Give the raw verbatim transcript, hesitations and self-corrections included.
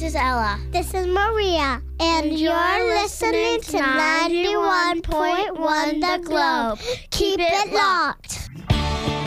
is Ella. This is Maria. And, And you're, you're listening listening to to ninety-one point one The Globe. Keep it locked.